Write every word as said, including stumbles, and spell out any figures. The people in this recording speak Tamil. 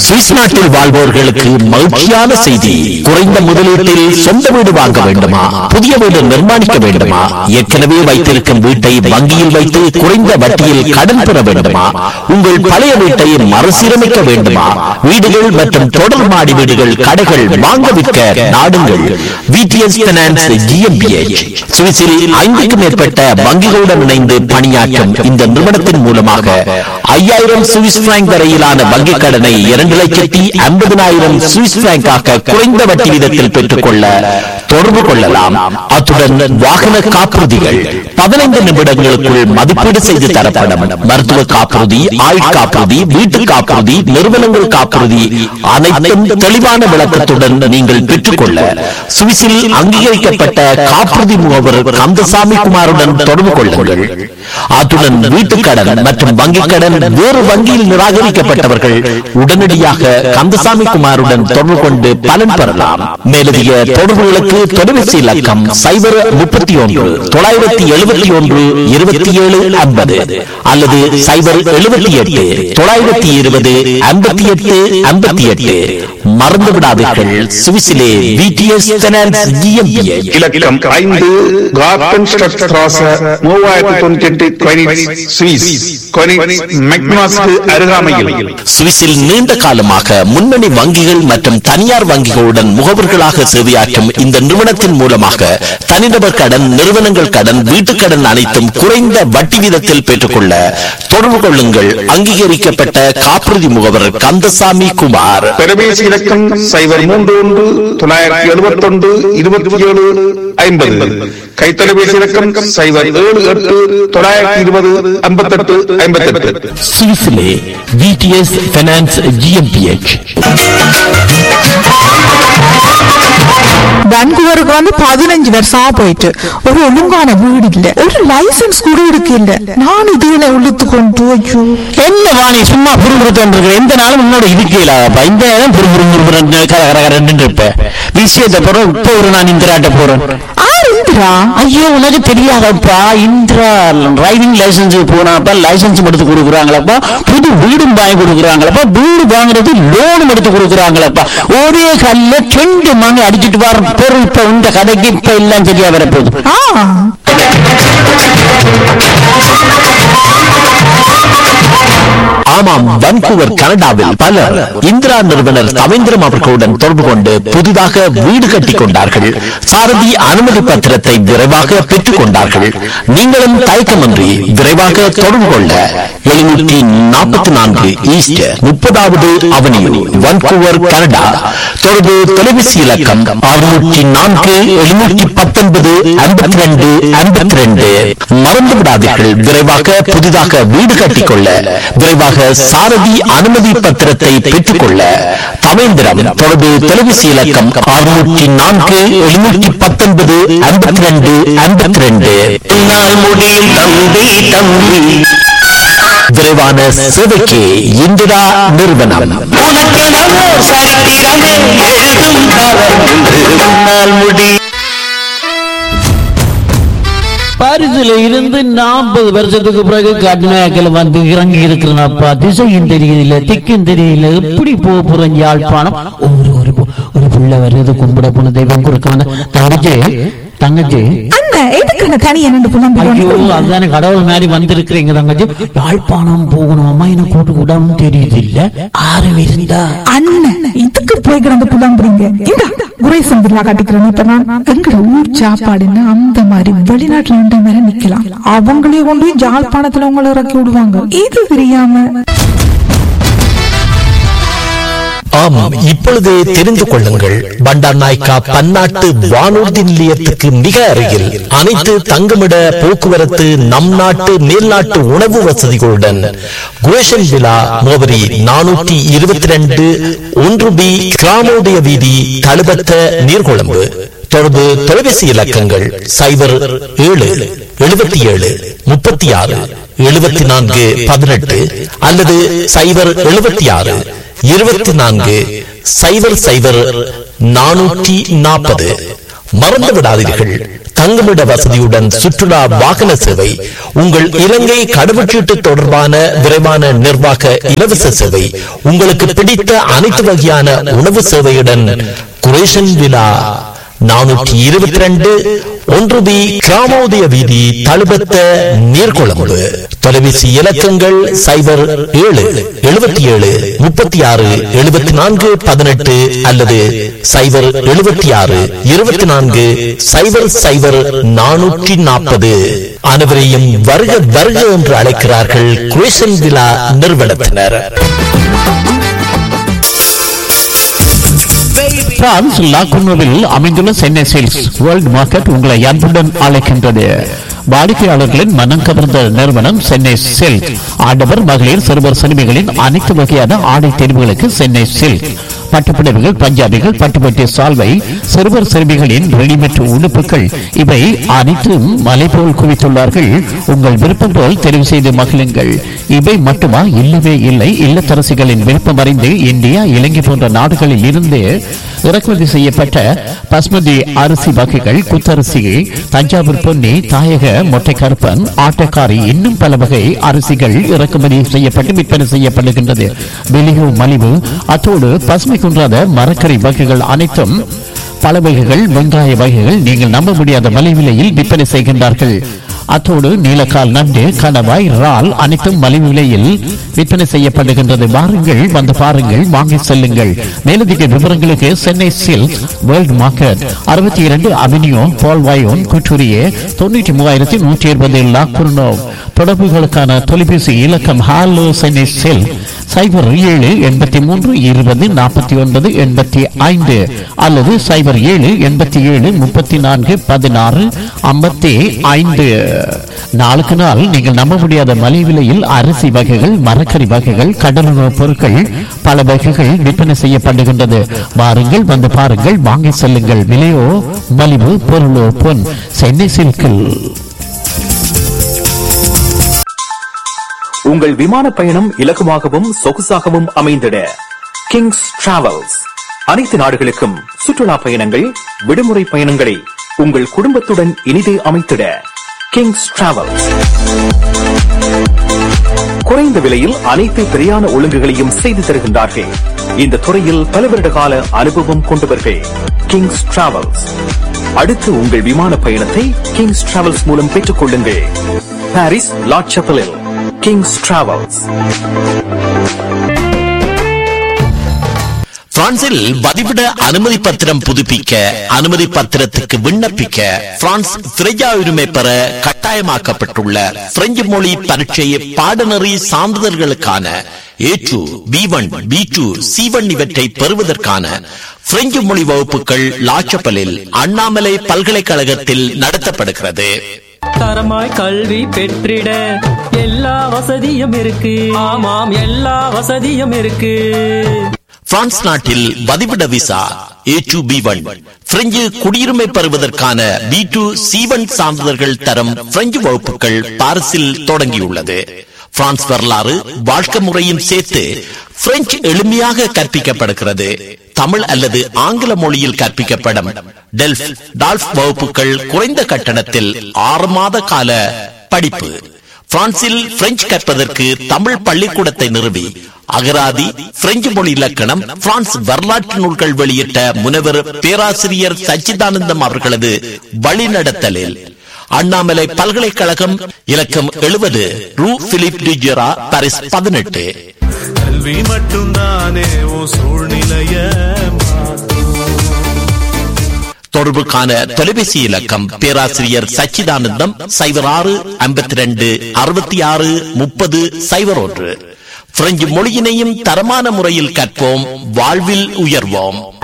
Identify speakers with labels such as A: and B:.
A: சுவிஸ் நாட்டில் வாழ்வோர்களுக்கு மகிழ்ச்சியான செய்தி. குறைந்த முதலீட்டில் சொந்த வீடு வாங்க வேண்டுமா? புதிய வீடு நிர்மாணிக்க வேண்டுமா? ஏற்கனவே வைத்திருக்கும் வீட்டை வங்கியில் வைத்து குறைந்த வட்டியில் கடன் பெற வேண்டுமா? உங்கள் பழைய வீட்டை மறுசீரமைக்க வேண்டுமா? வீடுகள் மற்றும் தொடர் மாடி வீடுகள், கடைகள் வாங்க விற்க நாடுங்கள். VTS finance GmbH. சுவிஸில் ஐந்துக்கும் மேற்பட்ட வங்கிகளுடன் இணைந்து பணியாற்றும் இந்த நிறுவனத்தின் மூலமாக ஐயாயிரம் சுவிஸ் பிராங்க் வரையிலான வங்கிக் கடனை இரண்டு லட்சத்தி ஐம்பதினாயிரம் சுவிஸ் பிராங்காக குறைந்த வட்டி வீதத்தில் பெற்றுக்கொள்ள தொடர்பு கொள்ளலாம். அத்துடன் வாகன காப்புறுதிகள் பதினைந்து நிமிடங்களுக்குள் மதிப்பீடு செய்து தரப்படும். மருத்துவ காப்புறுதி, ஆயுள் காப்புறுதி, வீட்டு காப்புறுதி, நிறுவனங்கள் காப்புறுதி அனைத்தும் தெளிவான விளக்கத்துடன் நீங்கள் பெற்றுக்கொள்ள சுவிஸில் அங்கீகரிக்கப்பட்ட காப்புறுதி முகவர் கந்தசாமி குமாருடன் தொடர்பு கொள்ளுங்கள். அத்துடன் வீட்டுக் கடன் மற்றும் வங்கிக் கடன் வேறு வங்கியில் நிராகரிக்கப்பட்டவர்கள் உடனடியாக கந்தசாமி குமாருடன் தொடர்பு கொண்டு பலன் பெறலாம். மேலதிக தொடர்புகளுக்கு தொலைபேசி இலக்கம் சைபர் முப்பத்தி ஒன்று தொள்ளாயிரத்தி எழுபத்தி ஒன்று இருபத்தி ஏழு ஐம்பது அல்லது சைபர் எழுபத்தி எட்டு தொள்ளாயிரத்தி இருபது ஐம்பத்தி எட்டு ஐம்பத்தி எட்டு. மறந்து விடாதீர்கள், சுவிஸிலே விடிஎஸ் பைனான்ஸ் ஜிஎம்பிஎச்.
B: இலக்கம் ஐந்து கார்டன் ஸ்ட்ராஸ மூவாயிரத்தி தொண்ணூற்றி எட்டு கொனிட்ஸ் சுவிஸ். கொனிட்ஸ் மெக்னாஸ்க்கு அருகாமையில்.
A: சுவிஸில் நீண்ட காலமாக முன்னணி வங்கிகள் மற்றும் தனியார் வங்கிகளுடன் முகவர்களாக சேவையாற்றும் இந்த நிறுவனத்தின் மூலமாக தனிநபர் கடன், நிறுவனங்கள் கடன், வீட்டுக் கடன் அனைத்தும் குறைந்த வட்டி வீதத்தில் பெற்றுக்கொள்ள தொடர்பு கொள்ளுங்கள். அங்கீகரிக்கப்பட்ட காப்புறுதி முகவர் கந்தசாமி குமார்.
B: தொலைபேசி இலக்கம் சைபர் மூன்று ஒன்று தொள்ளாயிரத்தி எழுபத்தி ஒன்று இருபத்தி ஏழு ஐம்பது. கைத்தொலைபேசி இலக்கம் சைபர் ஏழு எட்டு தொள்ளாயிரத்தி இருபது ஐம்பத்தி எட்டு ஐம்பத்தி எட்டு.
A: சுவிஸிலே விடிஎஸ் பைனான்ஸ் ஜிஎம்பிஎச்.
C: வான்கூவருக்கு வந்து பதினஞ்சு வருஷம் போயிட்டு ஒரு ஒழுங்கான வீடு இல்ல, ஒரு லைசன்ஸ் கூட இருக்கு இல்ல. நான் இதுல உள்ளுத்து கொண்டு ஐயோ
A: என்ன வாணி சும்மா புரிஞ்சுட்டு எந்த நாளும் முன்னோட இருக்கலாப்பா. இந்த நேரம் புரிபுறு கரகரன்னு இருப்ப விஷயத்தை போறோம். இப்போ ஒரு நான் இந்திராட்ட போறேன்.
C: இந்திரா?
A: ஐயோ உனக்கு தெரியாதப்பா, இந்திரா டிரைவிங் லைசன்ஸ் போனாப்பா லைசன்ஸ் எடுத்து கொடுக்குறாங்களப்பா, புது வீடும் வாங்கி கொடுக்குறாங்களப்பா, வீடு வாங்குறது லோனும் எடுத்து கொடுக்குறாங்களப்பா. ஒரே கல்ல ரெண்டு மணி அடிச்சுட்டு வர பொருள் இப்ப இந்த கதைக்கு இப்ப எல்லாம் சரியா வரப்போகுது. ஆமாம், வான்கூவர் கனடாவில் பலர் இந்திரா நிறுவனர் தவேந்திரம் அவர்களுடன் தொடர்பு கொண்டு புதிதாக வீடு கட்டிக் கொண்டார்கள். சாரதி அனுமதி பத்திரத்தை விரைவாக பெற்றுக் கொண்டார்கள். நீங்களும் தயக்கமின்றி விரைவாக தொடர்பு கொள்ள எழுநூற்றி நாற்பத்தி நான்கு ஈஸ்ட் முப்பதாவது அவனியூ, வான்கூவர் கனடா. தொடர்பு தொலைபேசி இலக்கம் அறுநூற்றி நான்கு எழுநூற்றி பத்தொன்பது ஐம்பத்தி ரெண்டு ஐம்பத்தி ரெண்டு. மறந்து விடாதீர்கள், விரைவாக புதிதாக வீடு கட்டிக்கொள்ள விரைவாக சாரதி அனுமதி பத்திரத்தை பெற்றுக் கொள்ள தவேந்திரம். தொடர்பு தொலைபேசி இலக்கம் அறுநூற்றி நான்கு எழுநூற்றி பத்தொன்பது ஐம்பத்தி ரெண்டு ஐம்பத்தி ரெண்டு. முடியும் தம்பி தம்பி, விரைவான சேவைக்கு இந்திரா நிறுவனம்.
D: பாரிஸ்ல இருந்து நாற்பது வருஷத்துக்கு பிறகு கடுமையாக்கல வந்து இறங்கி இருக்கிறனப்பா. திசையும் தெரியல, திக்கும் தெரியல, எப்படி போக போறேன் யாழ்ப்பாணம். ஒரு ஒரு ஒரு புள்ள வருது, கும்பிட போன தெய்வம் கொடுக்க வந்த தங்கச்சி தங்கச்சி அதுதானே கடவுள் மாதிரி வந்திருக்கிறீங்க தங்கச்சி. யாழ்ப்பாணம் போகணும் அம்மா, என்ன கூட்டு கூடாம தெரியுது இல்ல ஆறு இருந்தா
C: அண்ணன் இதுக்கு போய் கிடந்து புலம்புறீங்க. இந்த குரேசன் பில்லா காட்டிக்கிறேன். இப்ப நான் எங்கட ஊர் சாப்பாடுன்னா அந்த மாதிரி வெளிநாட்டுல இருந்த மாதிரி நிக்கலாம். அவங்களே கொண்டு போய் ஜாழ்ப்பாணத்துல உங்களை இறக்கி விடுவாங்க. இது தெரியாம
A: ஆமாம், இப்பொழுது தெரிந்து கொள்ளுங்கள். பண்டார் நாயக்கா பன்னாட்டு வானூர்தி நிலையத்துக்கு மிக அருகில் அனைத்து தங்குமிட போக்குவரத்து, நம் நாட்டு மேல்நாட்டு உணவு வசதிகளுடன் குரேஷன் விழா முகவரி நானூற்றி இருபத்தி ரெண்டு ஒன்று பி கிராமோதய வீதி, தழுபத்த நீர்கொழும்பு. தொடர்பு தொலைபேசி இலக்கங்கள் சைபர் ஏழு எழுபத்தி ஏழு முப்பத்தி ஆறு எழுபத்தி நான்கு பதினெட்டு அல்லது சைபர் எழுபத்தி ஆறு இருபத்தி நான்கு சைபர் சைபர் நானூற்றி நாற்பது. மறந்து விடாதீர்கள், தங்குமிட வசதியுடன் சுற்றுலா வாகன சேவை, உங்கள் இலங்கை கடவுச்சீட்டு தொடர்பான விரைவான நிர்வாக இலவச சேவை, உங்களுக்கு பிடித்த அனைத்து வகையான உணவு சேவையுடன் குரேஷன் விழா நானூற்றி இருபத்தி ரெண்டு ஒன்று பி கிராமோதய வீதி தழுபத்த நீர்கொழும்பு. தொலைபேசி இலக்கங்கள் சைபர் ஏழு எழுபத்தி ஏழு முப்பத்தி ஆறு எழுபத்தி நான்கு பதினெட்டு அல்லது சைபர் எழுபத்தி ஆறு இருபத்தி நான்கு சைபர் சைபர் நானூற்றி நாற்பது. அனைவரையும் வருக வருக என்று அழைக்கிறார்கள் குரேஷன் விழா நிறுவனத்தினர்.
D: பிரான்ஸ் லாகுனோவில் அமைந்துள்ள சென்னை சேல்ஸ் வேர்ல்ட் மார்க்கெட் உங்களை அன்புடன் அழைக்கின்றது. வாடிக்கையாளர்களின் மனம் கவர்ந்த நிறுவனம் சென்னை சில்க். ஆடவர் மகளிர் சிறுவர் சிறுமிகளின் அனைத்து வகையான ஆடை தேர்வுகளுக்கு சென்னை சில்க். பட்டுப்புடவைகள், பஞ்சாபிகள், பட்டுப்பட்டி சால்வை, சிறுவர் சிறுமிகளின் ரெடிமேட் உடுப்புகள் இவை அனைத்தும் மலை போல் குவித்துள்ளார்கள். உங்கள் விருப்பம் போல் தெரிவு செய்து மகிழுங்கள். இவை மட்டுமா? இல்லவே இல்லை. இல்லத்தரசிகளின் விருப்பம் அறிந்து இந்தியா, இலங்கை போன்ற நாடுகளில் இருந்து இறக்குமதி செய்யப்பட்ட பஸ்மதி அரிசி வகைகள், குத்தரிசி, தஞ்சாவூர் பொன்னி, தாயக மொட்டை கருப்பன், ஆட்டக்காரி, இன்னும் பல வகை அரிசிகள் இறக்குமதி செய்யப்பட்டு விற்பனை செய்யப்படுகின்றது. வெளியோ மலிவு. அத்தோடு பசுமை குன்றாத மரக்கறி வகைகள் அனைத்தும், பல வகைகள், வெங்காய வகைகள் நீங்கள் நம்ப முடியாத மலிவிலையில் விற்பனை செய்கின்றார்கள். அத்தோடு நீலக்கால், நண்டு, கணவாய், இறால் அனைத்தும் மலிவு விலையில் விற்பனை செய்யப்படுகின்றது. வாருங்கள், வந்து பாருங்கள், வாங்கி செல்லுங்கள். மேலதிக விவரங்களுக்கு சென்னை சில்க் வேர்ல்ட் மார்க்கெட், அறுபத்தி இரண்டு அவென்யூ பால்வாயோன், குற்றூரியே, தொண்ணூற்றி மூவாயிரத்தி நூற்றி இருபது லாக்குர்னோ. தொடர்புகளுக்கான தொலைபேசி இலக்கம் ஹாலோ சென்னை சில்க் சைபர் ஏழு எண்பத்தி மூன்று இருபது நாற்பத்தி ஒன்பது எண்பத்தி ஐந்து அல்லது சைபர் ஏழு எண்பத்தி ஏழு முப்பத்தி நான்கு பதினாறு ஐம்பத்தி ஐந்து. நாளுக்கு நாள் நீங்கள் நம்ப முடியாத மலிவு விலையில் அரிசி வகைகள், மரக்கறி வகைகள், கடலுணவுப் பொருட்கள் பல வகைகள் விற்பனை செய்யப்படுகின்றது. வாருங்கள், வந்து பாருங்கள், வாங்கி செல்லுங்கள். விலையோ மலிவு, பொருளோ பொன். சென்னை சில்கில்.
E: உங்கள் விமான பயணம் இலகுவாகவும் சொகுசாகவும் அமைந்திட கிங்ஸ் டிராவல்ஸ். அனைத்து நாடுகளுக்கும் சுற்றுலா பயணங்கள், விடுமுறை பயணங்களை உங்கள் குடும்பத்துடன் இனிதே அமைத்திட கிங்ஸ் டிராவல்ஸ். குறைந்த விலையில் அனைத்து பிரியாண ஒழுங்குகளையும் செய்து தருகின்றார்கள். இந்த துறையில் பல வருட கால அனுபவம் கொண்டவர்கள் கிங்ஸ் டிராவல்ஸ். அடுத்து உங்கள் விமான பயணத்தை கிங்ஸ் டிராவல்ஸ் மூலம் பெற்றுக் கொள்ளுங்கள். Paris lot சப்பலில் Kings travels.
A: பிரான்சில் வதிவிட அனுமதி பத்திரம் புதுப்பிக்க, அனுமதி பத்திரத்துக்கு விண்ணப்பிக்க, பிரான்ஸ் திரையா உரிமை பெற கட்டாயமாக்கப்பட்டுள்ள பிரெஞ்சு மொழி பரீட்சை பாடநெறி சான்றிதழ்களுக்கான ஏ two, B one, B two, C one இவற்றை பெறுவதற்கான பிரெஞ்சு மொழி வகுப்புகள் லாச்சப்பலில் அண்ணாமலை பல்கலைக்கழகத்தில் நடத்தப்படுகிறது.
F: தரமாய் கல்வி பெற்றிட எல்லா வசதியும் இருக்கு. ஆமாம், எல்லா வசதியும் இருக்கு.
A: பிரான்ஸ் நாட்டில் வதிவிட விசா ஏ டூ, பி ஒன், பிரெஞ்சு குடியுரிமை பெறுவதற்கான பி டூ, சி ஒன் சான்றிதழ்கள் தரம் பிரெஞ்சு வகுப்புகள் பாரிஸில் தொடங்கியுள்ளது. பிரான்ஸ் வரலாறு, வாழ்க்கை முறையும் சேர்த்து பிரெஞ்சு எளிமையாக கற்பிக்கப்படுகிறது. தமிழ் அல்லது ஆங்கில மொழியில் கற்பிக்கப்படும் டெல்ஃப், டால்ஃப் வகுப்புகள் குறைந்த கட்டணத்தில் ஆறு மாத கால படிப்பு. பிரான்சில் பிரெஞ்சு கற்பதற்கு தமிழ் பள்ளிக்கூடத்தை நிறுவி அகராதி, பிரெஞ்சு மொழி இலக்கணம், பிரான்ஸ் வரலாற்று நூல்கள் வெளியிட்ட முனைவர் பேராசிரியர் சச்சிதானந்தம் அவர்களது வழிநடத்தலில் அண்ணாமலை பல்கலைக்கழகம், இலக்கம் எழுபது, ரூ பிலிப் டிஜெரா, பாரிஸ் பதினெட்டு.
G: கல்வி மட்டும்தானே சூழ்நிலைய
A: தொடர்புக்கான தொலைபேசி இலக்கம் பேராசிரியர் சச்சிதானந்தம் சைபர் ஆறு ஐம்பத்தி ரெண்டு அறுபத்தி ஆறு முப்பது சைபர் ஒன்று. பிரெஞ்சு மொழியினையும் தரமான முறையில் கற்போம், வாழ்வில் உயர்வோம்.